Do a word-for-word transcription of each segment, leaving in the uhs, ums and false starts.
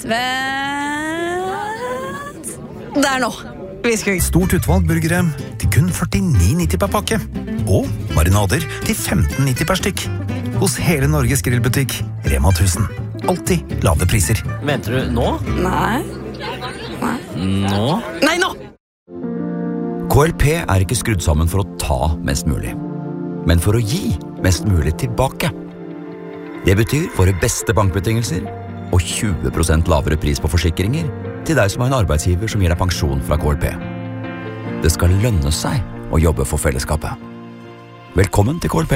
vent, vent. Der nå. Stort utvalg burgere til kun førtini nitti per pakke. Og marinader til femten nitti per stykk. Hos hele Norges grillbutikk, Rema tusen. Alltid lave priser. Venter du nå? Nei. Nei. Nå? Nei, nå! K L P er ikke skrudd sammen for å ta mest mulig, men for å gi mest mulig tilbake. Det betyr våre beste bankbetingelser og tjue prosent lavere pris på forsikringer til deg som har en arbeidsgiver som gir deg pensjon fra K L P. Det skal lønne seg å jobbe for fellesskapet. Velkommen til K L P.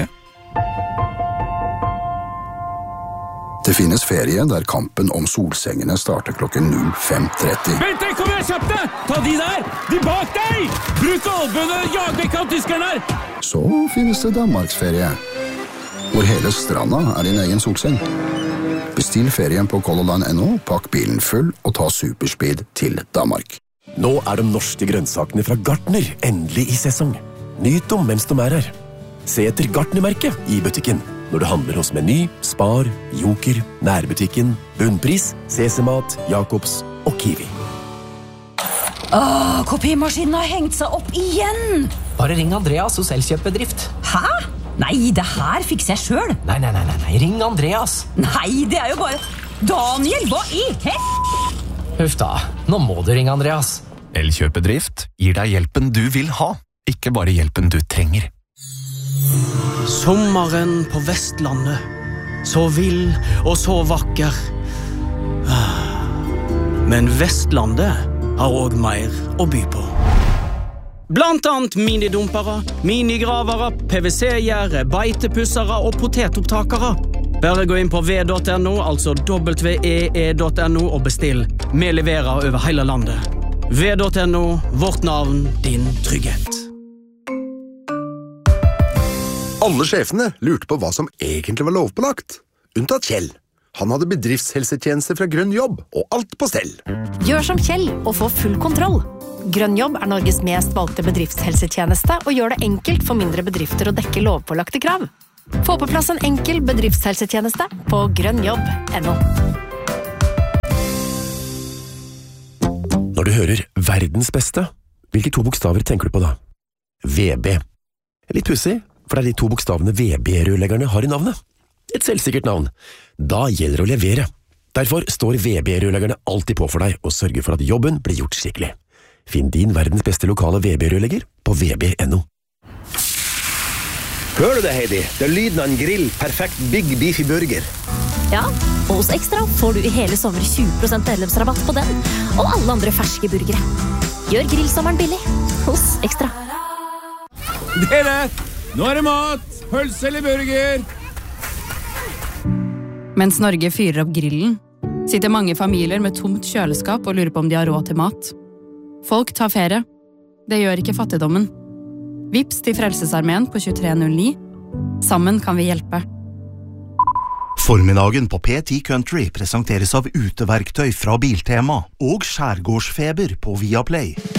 Det finnes ferie der kampen om solsengene starter klokken null fem tretti. Vent deg, kom igjen, kjapp deg! Ta de der! De bak deg! Bruk albønene, jag vekk av tyskerne her! Så finnes det Danmarksferie, hvor hele stranda er din egen solseng. Bestill ferien på Color Line punktum no, pakk bilen full og ta superspeed til Danmark. Nå er de norske grønnsakene fra Gartner endelig i sesong. Nyt dem mens de er her. Se etter Gartner-merket i butikken. Når du handler hos Meny, Spar, Joker, Nærbutikken, Bunnpris, Sesemat, Jakobs og Kiwi. Åh, kopimaskinen har hengt seg opp igjen! Bare ring Andreas hos Elkjøp-bedrift. Hæ? Nei, det her fikser jeg selv. Nei, nei, nei, nei, nei, ring Andreas. Nei, det er jo bare... Daniel, hva i hel... Huff da, nå må du ringe Andreas. Elkjøp-bedrift gir deg hjelpen du vil ha, ikke bare hjelpen du trenger. Sommeren på Vestlandet, så vill og så vakker. Men Vestlandet har også mer å by på. Blant annet minidumpere, minigravere, P V C-gjerde, beitepussere og potetopptakere. Bare gå inn på v punktum no, altså w e e punktum no og bestill. Vi leverer over hele landet. v punktum no, vårt navn, din trygghet. Alle sjefene lurte på hva som egentlig var lovpålagt. Unntatt Kjell. Han hadde bedriftshelsetjeneste fra Grønn jobb, og alt på stell. Gjør som Kjell og få full kontroll. Grønn jobb er Norges mest valgte bedriftshelsetjeneste og gjør det enkelt for mindre bedrifter å dekke lovpålagte krav. Få på plass en enkel bedriftshelsetjeneste på grønnjobb punktum no. Når du hører verdens beste, hvilke to bokstaver tenker du på da? V B. Litt pussig, for det er de to bokstavene V B-rørleggerne har i navnet. Et selvsikkert navn. Da gjelder det å levere. Derfor står V B-rørleggerne alltid på for deg og sørger for at jobben blir gjort skikkelig. Finn din verdens beste lokale V B-rørlegger på v b punktum no. Hører du det, Heidi? Det er lyden av en grill, perfekt Big Beefy Burger. Ja, og hos Ekstra får du i hele sommer tjue prosent medlemsrabatt på den, og alle andre ferske burgere. Gjør grillsommeren billig hos Ekstra. Dere, nå er det mat! Pølse eller burger! Mens Norge fyrer opp grillen, sitter mange familier med tomt kjøleskap og lurer på om de har råd til mat. Folk tar ferie. Det gjør ikke fattigdommen. Vips til Frelsesarmeen på tjuetre null ni. Sammen kan vi hjelpe. Formiddagen på P ti Country presenteres av uteverktøy fra Biltema og Skjærgårdsfeber på Viaplay.